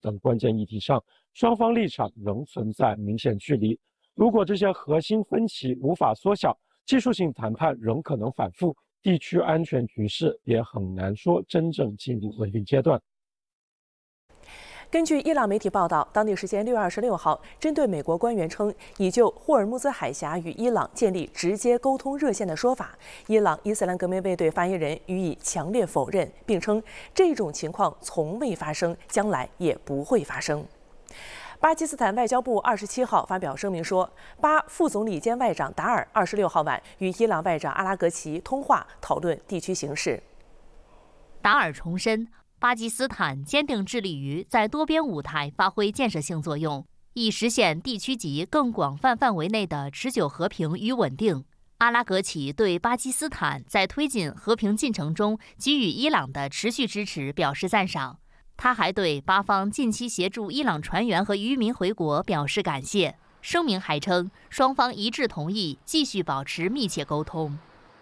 等关键议题上，双方立场仍存在明显距离。如果这些核心分歧无法缩小，技术性谈判仍可能反复，地区安全局势也很难说真正进入稳定阶段。 根据伊朗媒体报道，当地时间6月26号，针对美国官员称已就霍尔木兹海峡与伊朗建立直接沟通热线的说法，伊朗伊斯兰革命卫队发言人予以强烈否认，并称这种情况从未发生，将来也不会发生。巴基斯坦外交部27号发表声明说，巴副总理兼外长达尔26号晚与伊朗外长阿拉格齐通话，讨论地区形势。 达尔重申，巴基斯坦坚定致力于在多边舞台发挥建设性作用，以实现地区及更广泛范围内的持久和平与稳定。阿拉格齐对巴基斯坦在推进和平进程中给予伊朗的持续支持表示赞赏。他还对巴方近期协助伊朗船员和渔民回国表示感谢。声明还称，双方一致同意继续保持密切沟通。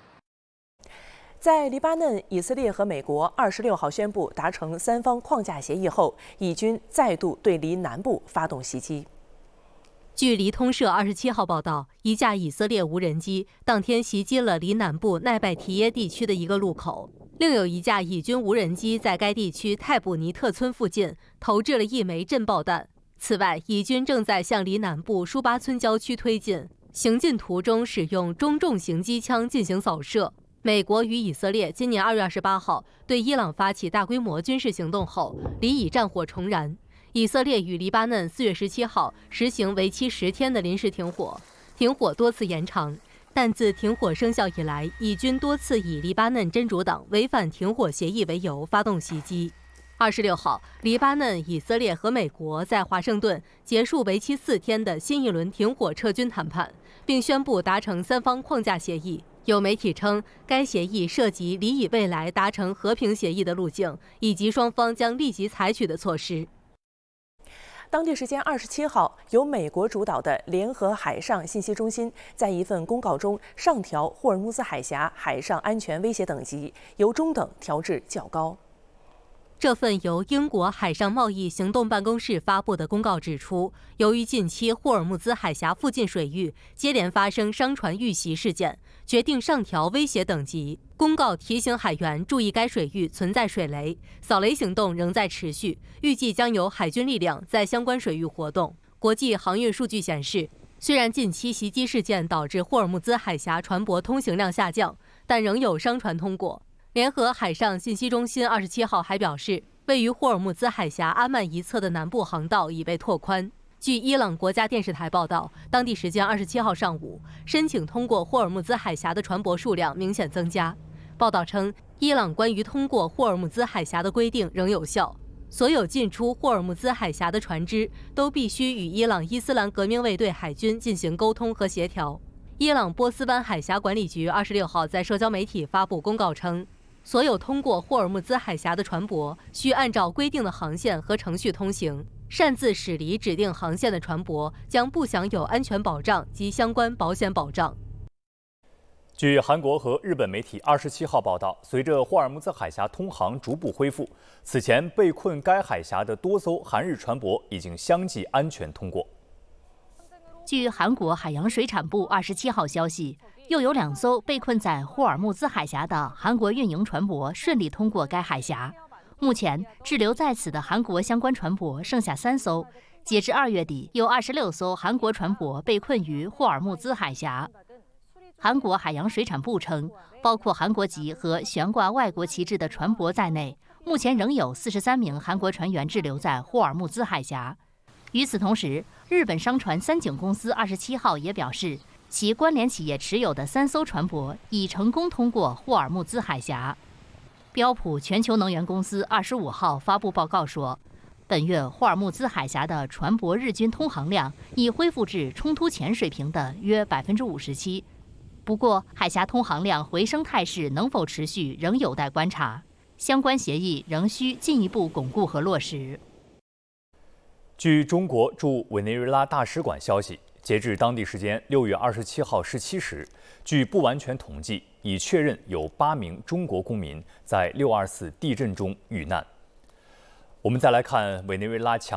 在黎巴嫩、以色列和美国26号宣布达成三方框架协议后，以军再度对黎南部发动袭击。 据黎通社27号报道，一架以色列无人机当天袭击了黎南部奈拜提耶地区的一个路口，另有一架以军无人机在该地区泰布尼特村附近投掷了1枚震爆弹。此外，以军正在向黎南部舒巴村郊区推进，行进途中使用中重型机枪进行扫射。美国与以色列今年2月28号对伊朗发起大规模军事行动后，黎以战火重燃。以色列与黎巴嫩4月17号实行为期10天的临时停火，停火多次延长，但自停火生效以来，以军多次以黎巴嫩真主党违反停火协议为由发动袭击。26号，黎巴嫩、以色列和美国在华盛顿结束为期4天的新一轮停火撤军谈判，并宣布达成三方框架协议。有媒体称，该协议涉及黎以未来达成和平协议的路径，以及双方将立即采取的措施。 当地时间27号，由美国主导的联合海上信息中心在一份公告中上调霍尔木兹海峡海上安全威胁等级，由中等调至较高。 这份由英国海上贸易行动办公室发布的公告指出，由于近期霍尔木兹海峡附近水域接连发生商船遇袭事件，决定上调威胁等级。公告提醒海员注意该水域存在水雷，扫雷行动仍在持续，预计将有海军力量在相关水域活动。国际航运数据显示，虽然近期袭击事件导致霍尔木兹海峡船舶通行量下降，但仍有商船通过。联合海上信息中心27号还表示，位于霍尔木兹海峡阿曼一侧的南部航道已被拓宽。据伊朗国家电视台报道，当地时间27号上午，申请通过霍尔木兹海峡的船舶数量明显增加。报道称，伊朗关于通过霍尔木兹海峡的规定仍有效，所有进出霍尔木兹海峡的船只都必须与伊朗伊斯兰革命卫队海军进行沟通和协调。伊朗波斯湾海峡管理局26号在社交媒体发布公告称，所有通过霍尔木兹海峡的船舶需按照规定的航线和程序通行，擅自驶离指定航线的船舶将不享有安全保障及相关保险保障。 据韩国和日本媒体27号报道，随着霍尔木兹海峡通航逐步恢复，此前被困该海峡的多艘韩日船舶已经相继安全通过。 据韩国海洋水产部27号消息，又有2艘被困在霍尔木兹海峡的韩国运营船舶顺利通过该海峡。目前滞留在此的韩国相关船舶剩下3艘，截至2月底，有26艘韩国船舶被困于霍尔木兹海峡。韩国海洋水产部称，包括韩国籍和悬挂外国旗帜的船舶在内，目前仍有43名韩国船员滞留在霍尔木兹海峡。与此同时，日本商船三井公司27号也表示，其关联企业持有的3艘船舶已成功通过霍尔木兹海峡。标普全球能源公司25号发布报告说，本月霍尔木兹海峡的船舶日均通航量已恢复至冲突前水平的约57%。不过，海峡通航量回升态势能否持续，仍有待观察。相关协议仍需进一步巩固和落实。 据中国驻委内瑞拉大使馆消息，截至当地时间6月27号17时，据不完全统计，已确认有8名中国公民在624地震中遇难。我们再来看委内瑞拉强